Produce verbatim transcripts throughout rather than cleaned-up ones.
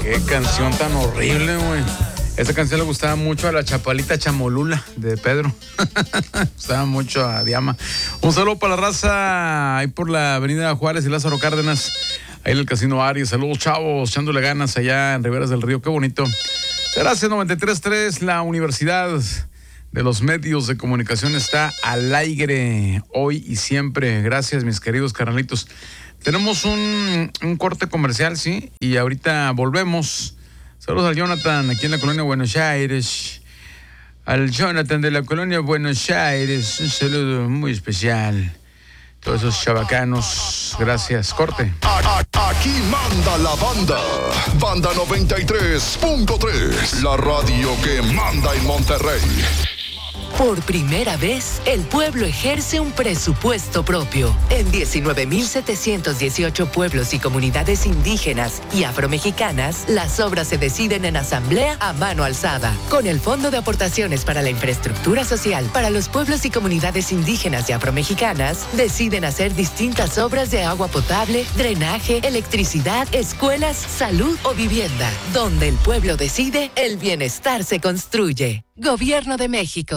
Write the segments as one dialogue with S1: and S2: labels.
S1: Qué canción tan horrible, güey. Esta canción le gustaba mucho a la Chapalita Chamolula de Pedro. Gustaba mucho a Diama. Un saludo para la raza ahí por la avenida Juárez y Lázaro Cárdenas. Ahí en el Casino Aries. Saludos, chavos, echándole ganas allá en Riberas del Río. Qué bonito. Gracias, noventa y tres punto tres, la Universidad de los Medios de Comunicación está al aire hoy y siempre. Gracias, mis queridos carnalitos. Tenemos un, un corte comercial, ¿sí? Y ahorita volvemos. Saludos al Jonathan, aquí en la colonia Buenos Aires. Al Jonathan de la colonia Buenos Aires, un saludo muy especial. Todos esos chavacanos, gracias. Corte.
S2: Aquí manda la banda. Banda noventa y tres punto tres. La radio que manda en Monterrey.
S3: Por primera vez, el pueblo ejerce un presupuesto propio. En diecinueve mil setecientos dieciocho pueblos y comunidades indígenas y afromexicanas, las obras se deciden en asamblea a mano alzada. Con el Fondo de Aportaciones para la Infraestructura Social para los pueblos y comunidades indígenas y afromexicanas, deciden hacer distintas obras de agua potable, drenaje, electricidad, escuelas, salud o vivienda. Donde el pueblo decide, el bienestar se construye. Gobierno de México.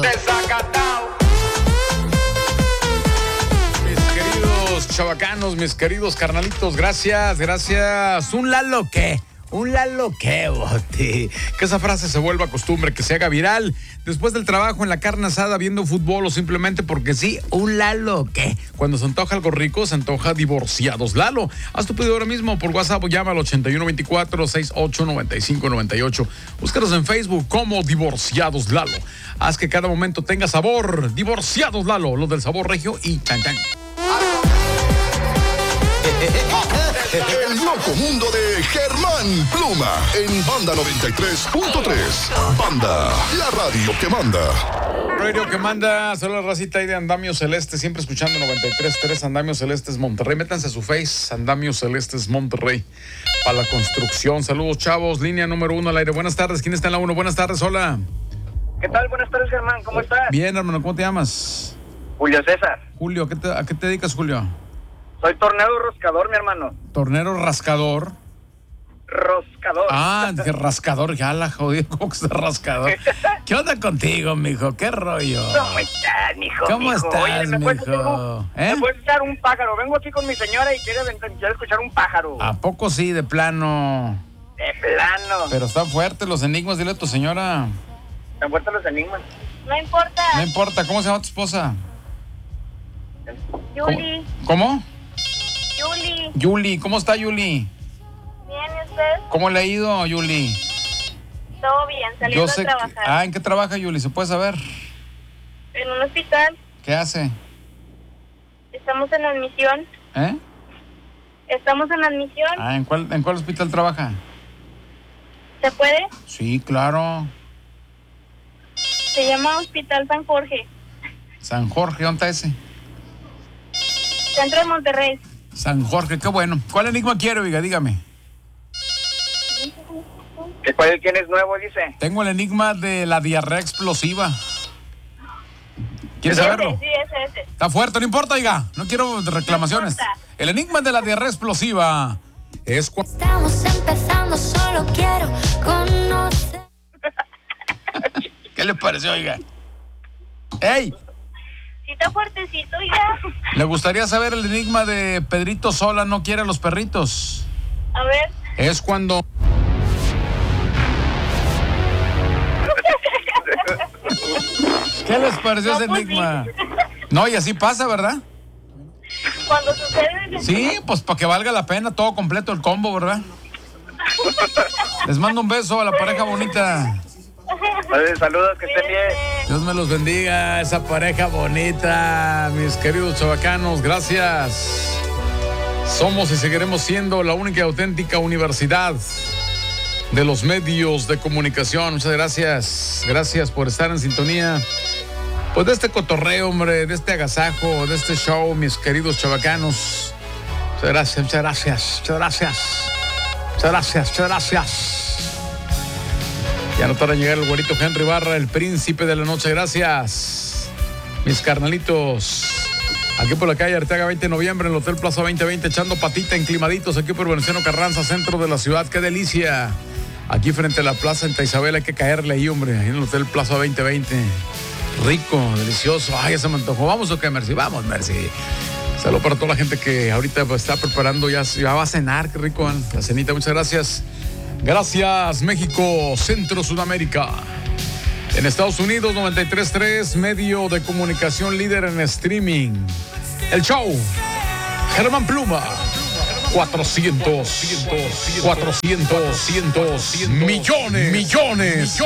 S1: Mis queridos chavacanos, mis queridos carnalitos, gracias, gracias. ¿Un Lalo qué? Un Lalo qué, bote. Que esa frase se vuelva costumbre, que se haga viral. Después del trabajo en la carne asada, viendo fútbol o simplemente porque sí, un Lalo qué. Cuando se antoja algo rico, se antoja Divorciados Lalo. Haz tu pedido ahora mismo por WhatsApp o llama al ochenta y uno veinticuatro, sesenta y ocho, noventa y cinco noventa y ocho. Búscanos en Facebook como Divorciados Lalo. Haz que cada momento tenga sabor. Divorciados Lalo, los del sabor regio y chan chan.
S2: El loco mundo de Germán Pluma en Banda noventa y tres punto tres. Banda, la radio que manda.
S1: Radio que manda. Saludos a la racita ahí de Andamio Celeste, siempre escuchando noventa y tres punto tres Andamio Celestes Monterrey. Métanse a su face, Andamio Celestes Monterrey, para la construcción. Saludos, chavos. Línea número uno al aire. Buenas tardes. ¿Quién está en la uno? Buenas tardes, hola.
S4: ¿Qué tal? Buenas tardes, Germán. ¿Cómo estás?
S1: Bien, hermano. ¿Cómo te llamas?
S4: Julio César.
S1: Julio, ¿a qué te, a qué te dedicas, Julio?
S4: Soy tornero roscador, mi hermano.
S1: Tornero rascador.
S4: Roscador.
S1: Ah, dije rascador, ya la jodí, ¿cómo que es rascador? ¿Qué onda contigo, mijo? ¿Qué rollo?
S4: ¿Cómo estás, mijo?
S1: ¿Cómo
S4: mijo?
S1: estás,
S4: Oye, ¿me puedes,
S1: mijo? ¿Eh?
S4: ¿Me puedes echar un pájaro? Vengo aquí con mi señora y quiere, quiere escuchar un pájaro.
S1: ¿A poco sí, de plano?
S4: De plano.
S1: Pero están fuertes los enigmas, dile a tu señora.
S4: ¿Están fuertes los enigmas?
S5: No importa.
S1: No importa, ¿cómo se llama tu esposa?
S5: Yuli.
S1: ¿Cómo?
S5: Yuli.
S1: Yuli, ¿cómo está Yuli?
S5: Bien, ¿y usted?
S1: ¿Cómo le ha ido, Yuli?
S5: Todo bien, saliendo
S1: Yo sé
S5: a trabajar.
S1: que- Ah, ¿en qué trabaja, Yuli? ¿Se puede saber?
S5: En un hospital.
S1: ¿Qué hace?
S5: Estamos en admisión.
S1: ¿Eh?
S5: Estamos en admisión.
S1: Ah, ¿en cuál, en cuál hospital trabaja?
S5: ¿Se puede?
S1: Sí, claro.
S5: Se llama Hospital San Jorge.
S1: San Jorge, ¿dónde está ese?
S5: Centro de Monterrey.
S1: San Jorge, qué bueno. ¿Cuál enigma quiere, oiga? Dígame.
S4: ¿Qué cuál tienes nuevo, dice?
S1: Tengo el enigma de la diarrea explosiva. ¿Quieres saberlo?
S5: Ese, sí, ese, ese.
S1: Está fuerte, no importa, oiga. No quiero reclamaciones.
S5: No importa.
S1: El enigma de la diarrea explosiva es cuando...
S6: Estamos empezando, solo quiero conocer.
S1: ¿Qué le pareció, oiga? ¡Ey!
S5: Sí está fuertecito, ya.
S1: ¿Le gustaría saber el enigma de Pedrito Sola no quiere a los perritos?
S5: A ver.
S1: Es cuando... ¿Qué les pareció
S5: No,
S1: ese
S5: pues
S1: enigma?
S5: sí.
S1: No, y así pasa, ¿verdad?
S5: Cuando sucede...
S1: Sí, pues para que valga la pena, todo completo el combo, ¿verdad? Les mando un beso a la pareja bonita.
S4: Oye, saludos, que estén bien.
S1: Dios me los bendiga, esa pareja bonita, mis queridos chavacanos, gracias. Somos y seguiremos siendo la única y auténtica universidad de los medios de comunicación. Muchas gracias, gracias por estar en sintonía. Pues de este cotorreo, hombre, de este agasajo, de este show, mis queridos chavacanos. Muchas gracias, muchas gracias, muchas gracias. Muchas gracias, muchas gracias. Ya no tarda en llegar el güerito Henry Barra, el príncipe de la noche. Gracias, mis carnalitos. Aquí por la calle Arteaga veinte de noviembre, en el Hotel Plaza veinte veinte, echando patita, enclimaditos aquí por Venustiano Carranza, centro de la ciudad. ¡Qué delicia! aquí frente a la Plaza Santa Isabel. Hay que caerle ahí, hombre, ahí en el Hotel Plaza veinte veinte. Rico, delicioso. Ay, ya se me antojó. ¿Vamos o qué, Mercy? Vamos, Mercy. Saludos para toda la gente que ahorita pues, está preparando, ya, ya va a cenar. Qué rico, ¿eh? La cenita. Muchas gracias. Gracias, México, Centro, Sudamérica. En Estados Unidos, noventa y tres punto tres, medio de comunicación líder en streaming. El show, Germán Pluma. cuatrocientos, cuatrocientos, millones, millones.